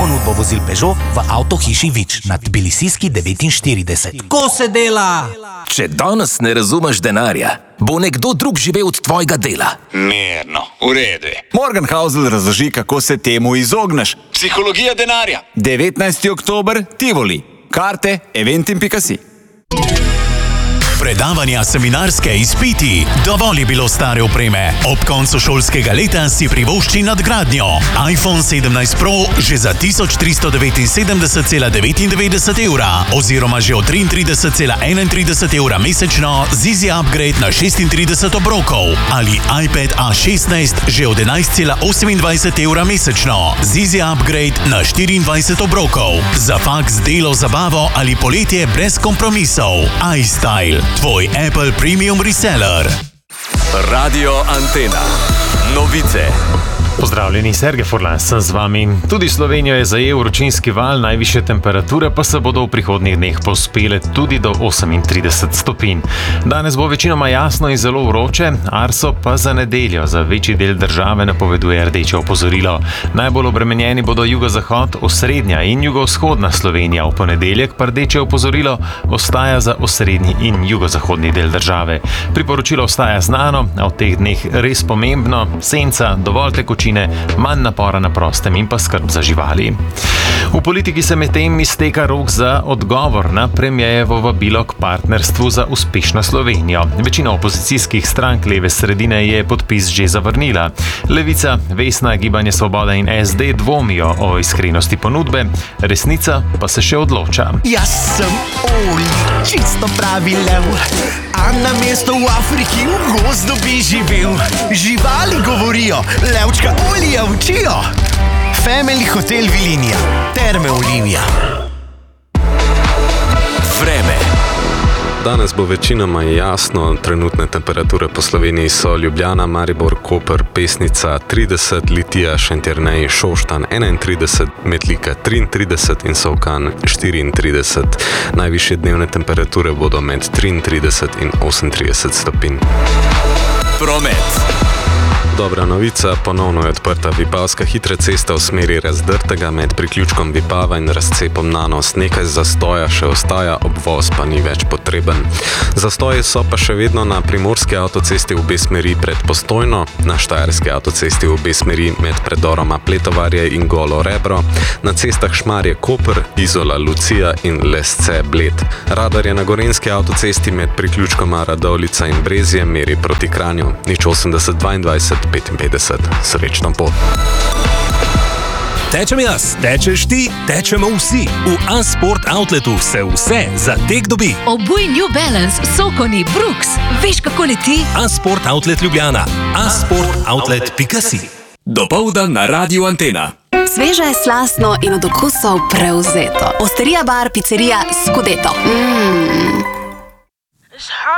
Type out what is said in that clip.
ponudbo vozil Peugeot v avtohiši Vič na Tbilisijski 49. Ko se dela? Če danes ne razumeš denarja, bo nekdo drug živel od tvojega dela. Mirno, v redu je. Morgenhausl razloži, kako se temu izogneš. Psihologija denarja. 19. oktober, Tivoli. Karte eventim.si. Predavanja, seminarske, izpiti. Dovolj je bilo stare opreme. Ob koncu šolskega leta si privošči nadgradnjo. iPhone 17 Pro že za 1379,99 evra oziroma že od 33,31 evra mesečno z Easy Upgrade na 36 obrokov ali iPad A16 že od 11,28 evra mesečno z Easy Upgrade na 24 obrokov. Za faks, delo, zabavo ali poletje brez kompromisov. iStyle. Tvoj Apple Premium Reseller. Radio Antena. Novice. Pozdravljeni, Sergej Furlan sem z vami. Tudi Slovenijo je zajel vročinski val, najvišje temperature pa se bodo v prihodnjih dneh povzpele tudi do 38 stopinj. Danes bo večinoma jasno in zelo vroče, Arso pa za nedeljo za večji del države napoveduje rdeče opozorilo. Najbolj obremenjeni bodo jugozahod, osrednja in jugovzhodna Slovenija. V ponedeljek pa rdeče opozorilo ostaja za osrednji in jugozahodni del države. Priporočilo ostaja znano, a v teh dneh res pomembno: senca, dovolj tekočine, manj napora na prostem in pa skrb za živali. V politiki se medtem izteka rok za odgovor na premierjevo vabilo k partnerstvu za uspešno Slovenijo. Večina opozicijskih strank leve sredine je podpis že zavrnila. Levica, Vesna, Gibanje Svoboda in SD dvomijo o iskrenosti ponudbe, Resnica pa se še odloča. Jaz sem Oli, čisto pravi lev, a na mesto v Afriki v gozdu bi živel. Živali govorijo, levčka Olija učijo. Family Hotel Vilinija, Terme Olivija. Vreme. Danes bo večinoma jasno, trenutne temperature po Sloveniji so Ljubljana, Maribor, Koper, Pesnica 30, Litija, Šentjernej, Šoštanj 31, Metlika 33 in Solkan 34. Najvišje dnevne temperature bodo med 33 in 38 stopinj. Promet. Dobra novica, ponovno je odprta Vipavska hitra cesta v smeri Razdrtega med priključkom Vipava in razcepom Nanos. Nekaj zastoja še ostaja, obvoz pa ni več potreben. Zastoji so pa še vedno na primorski avtocesti v obe smeri pred Postojno, na štajerski avtocesti v obe smeri med predoroma Pletovarje in Golo Rebro, na cestah Šmarje Koper, Izola Lucija in Lesce Bled. Radar je na gorenjski avtocesti med priključkoma Radovljica in Brezje meri proti Kranju. 080 22 55. Srečno pot. Tečem jaz, tečeš ti, tečemo vsi. V A-Sport Outletu se vse za tek dobi. Obuj New Balance, Sokoni, Brooks. Veš, kako leti? A-Sport Outlet Ljubljana. A-sportoutlet.si. Dopoldan na Radio Antena. Sveže, slastno in od okusov prevzeto. Osterija bar, pizzerija Scudetto.